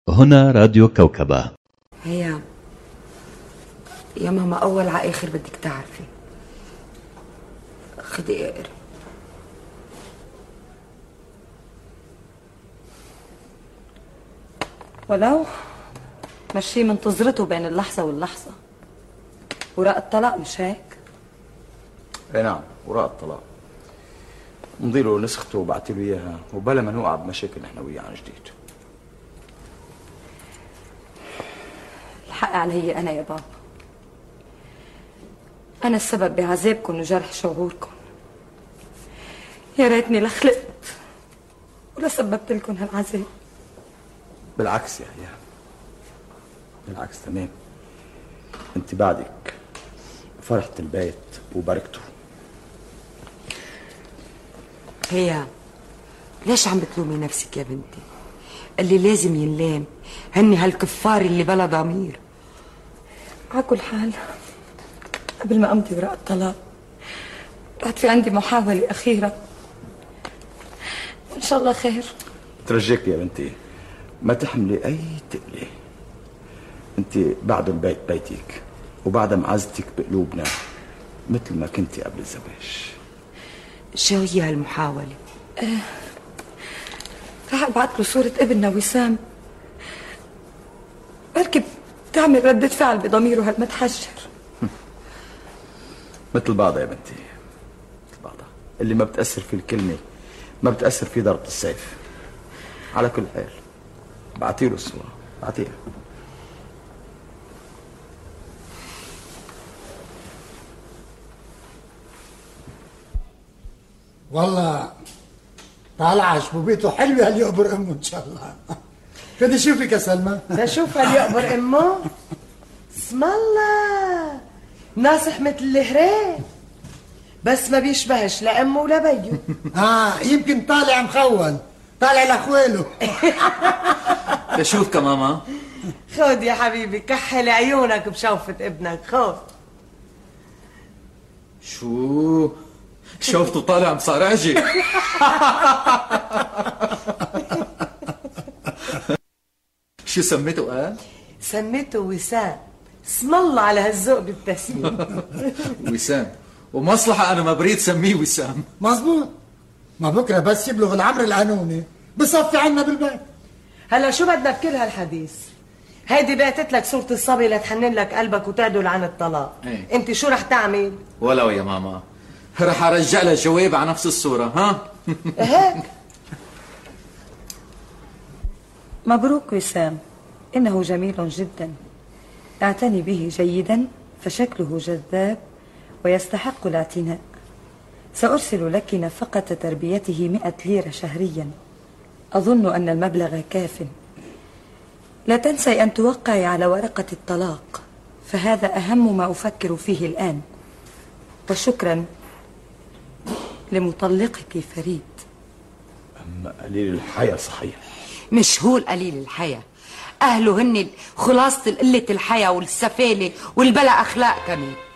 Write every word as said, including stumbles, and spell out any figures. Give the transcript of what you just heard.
هنا راديو كوكبة. هي يا ماما أول على آخر بدك تعرفي. خدي اقري. ولو مشي منتظرته بين اللحظة واللحظة. وراء الطلاق مش هيك؟ اي نعم، وراء الطلاق. امضي له نسخته وبعتي له اياها وبلا ما نوقع بمشاكل نحن وياه عن جديد. الحق علي أنا يا بابا. أنا السبب بعذابكم وجرح شعوركم. يا ريتني لخلقت ولا سببت لكم هالعذاب. بالعكس يا هيا، بالعكس تمام. انت بعدك فرحة البيت وبركته. هيا ليش عم بتلومي نفسك يا بنتي؟ اللي لازم ينلام هني هالكفار اللي بلا ضمير. على كل حال قبل ما امضي وراء الطلاق بعد في عندي محاولة أخيرة إن شاء الله خير. ترجيك يا بنتي ما تحملي أي تقلي. أنت بعد البيت بيتك وبعد معزتك بقلوبنا مثل ما كنتي قبل الزواج. شو هي هالمحاولة؟ أه رح أبعت له صورة ابننا وسام، بركي بتعمل ردة فعل بضميره هالمتحجر. مثل بعضها يا بنتي، مثل بعضها. اللي ما بتأثر في الكلمة ما بتأثر في ضربة السيف. على كل حال بعتيله الصورة، بعتيها. والله طالع عشبوبيته حلوه هاليقبر امه ان شاء الله. بدي اشوفك يا سلمى. بشوف هاليقبر امه. اسم الله ناصح مثل الهريب بس ما بيشبهش لا امه ولا بيو. اه يمكن طالع مخول، طالع لاخواله. بشوفك ماما. خذ يا حبيبي كحل عيونك بشوفة ابنك، خذ. شو شوفته طالع مصارعجي. شو سميته قال؟ سميته وسام. اسم الله على هالذوق بالتسمية. وسام ومصلحة أنا ما بريد سميه وسام. مزبوط، ما بكره بس يبلغ العمر القانوني بصفي عنا بالبيت. هلا شو بدنا بكل هالحديث؟ هيدي بعتت لك صورة الصبي لتحنن لك قلبك وتعدل عن الطلاق. ايه؟ انت شو رح تعمل؟ ولو يا ماما رح ارجع لها جواب على نفس الصورة. ها هيك. مبروك وسام، إنه جميل جدا. اعتني به جيدا فشكله جذاب ويستحق الاعتناء. سأرسل لك نفقة تربيته مئة ليرة شهريا. أظن أن المبلغ كاف. لا تنسي أن توقعي على ورقة الطلاق، فهذا أهم ما أفكر فيه الآن. وشكرا لمطلقك فريد. أما قليل الحياة صحيح. مش هو القليل الحياة، أهله هن خلاصة قلة الحياة والسفالة والبلا أخلاق كمان.